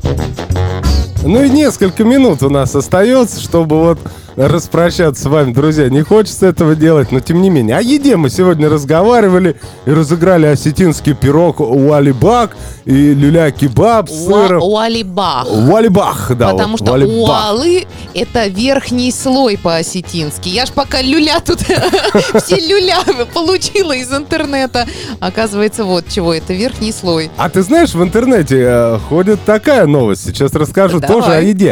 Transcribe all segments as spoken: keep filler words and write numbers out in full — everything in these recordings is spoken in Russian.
Ну и несколько минут у нас остается, чтобы вот распрощаться с вами, друзья. Не хочется этого делать, но тем не менее. О еде мы сегодня разговаривали и разыграли осетинский пирог уалибак и люля-кебаб с сыром. Уалибах. Уалибах, да. Потому вот, что уалибах. уалы — это верхний слой по-осетински. Я ж пока люля тут, все люля получила из интернета. Оказывается, вот чего, это верхний слой. А ты знаешь, в интернете э, ходит такая новость. Сейчас расскажу Давай. тоже о еде.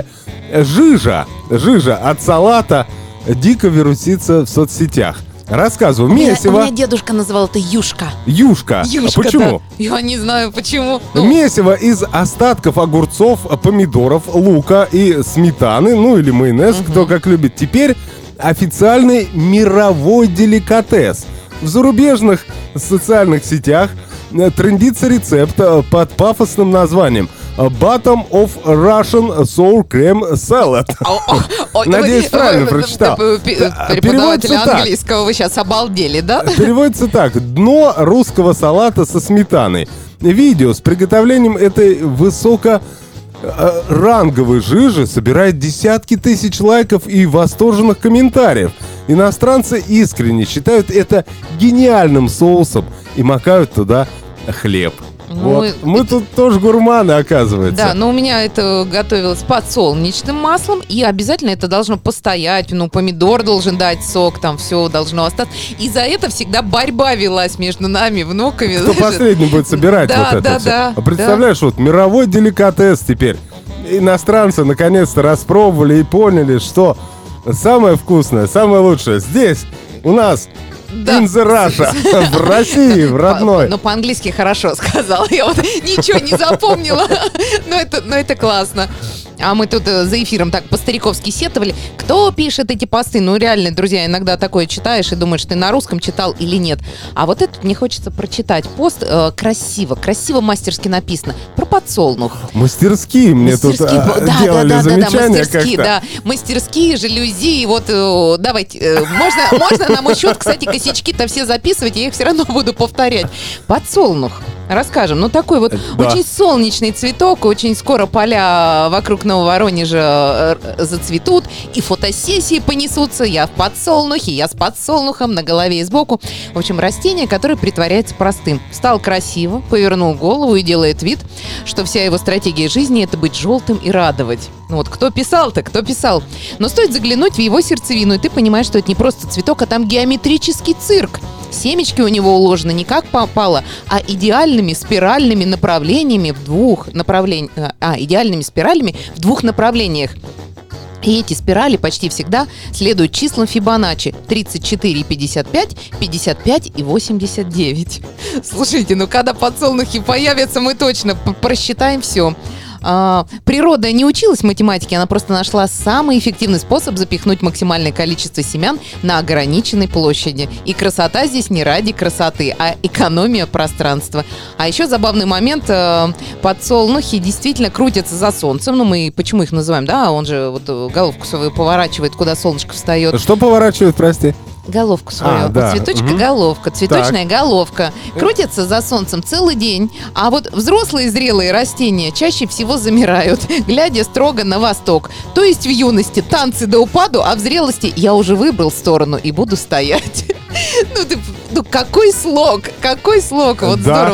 Жижа, жижа от салата дико вирусится в соцсетях. Рассказываю. У меня, Месиво. у меня дедушка называл это юшка. Юшка. Юшка, А почему? да. Я не знаю, почему. Ну, Месиво из остатков огурцов, помидоров, лука и сметаны, ну или майонез, кто как любит. Теперь официальный мировой деликатес. В зарубежных социальных сетях э, трендится рецепт э, под пафосным названием Bottom of Russian Sour Cream Salad. О, о, о, Надеюсь, вы- правильно вы- прочитал. вы- пе- Да, Преподаватель переводится так. английского, вы сейчас обалдели, да? Переводится так. Дно русского салата со сметаной. Видео с приготовлением этой высоко э, ранговой жижи собирает десятки тысяч лайков и восторженных комментариев. Иностранцы искренне считают это гениальным соусом и макают туда хлеб. Ну, Вот. Мы тут тоже гурманы, оказывается. Да, но у меня это готовилось подсолнечным маслом, и обязательно это должно постоять, ну, помидор должен дать сок, там все должно остаться. И за это всегда борьба велась между нами, внуками. Кто знаешь. последний будет собирать Да, вот это да, все? да, А представляешь, вот мировой деликатес теперь. Иностранцы наконец-то распробовали и поняли, что самое вкусное, самое лучшее здесь, у нас, Да. in the Russia, в России, в родной. Ну, по-английски хорошо сказал. Я вот ничего не запомнила. Но это, но это классно. А мы тут э, за эфиром так по-стариковски сетовали. Кто пишет эти посты? Ну, реально, друзья, иногда такое читаешь и думаешь, ты на русском читал или нет. А вот этот мне хочется прочитать. Пост э, красиво, красиво мастерски написано. Про подсолнух. Мастерские мне тут Мастерские, а, да, делали да, да, да, да, замечания мастерские, как-то. да, мастерские, жалюзи, вот, э, давайте, э, можно, можно на мой счет, кстати, косячки-то все записывать, я их все равно буду повторять. Подсолнух, расскажем, ну такой вот Да. очень солнечный цветок, очень скоро поля вокруг Нового Воронежа э, зацветут, и фотосессии понесутся, я в подсолнухе, я с подсолнухом на голове и сбоку. В общем, растение, которое притворяется простым. Встал красиво, повернул голову и делает вид, что вся его стратегия жизни — это быть желтым и радовать. Ну вот кто писал-то, кто писал? Но стоит заглянуть в его сердцевину, и ты понимаешь, что это не просто цветок, а там геометрический цирк. Семечки у него уложены не как попало, а идеальными спиральными направлениями в двух направлениях. А, идеальными спиралями в двух направлениях. И эти спирали почти всегда следуют числам Фибоначчи: тридцать четыре, пятьдесят пять, пятьдесят пять и восемьдесят девять. Слушайте, ну когда подсолнухи появятся, мы точно просчитаем все. А, природа не училась математике, она просто нашла самый эффективный способ запихнуть максимальное количество семян на ограниченной площади. И красота здесь не ради красоты, а экономия пространства. А еще забавный момент: э, подсолнухи действительно крутятся за солнцем. Ну, мы почему их называем, да? Он же вот головку свою поворачивает, куда солнышко встает. Что поворачивает, прости? Головку свою. А, да. Вот цветочка Мгм. головка, цветочная головка. Крутятся за солнцем целый день. А вот взрослые зрелые растения чаще всего замирают, глядя строго на восток. То есть в юности танцы до упаду, а в зрелости я уже выбрал сторону и буду стоять. Ну, ты, ну какой слог, какой слог. Вот Да. здорово.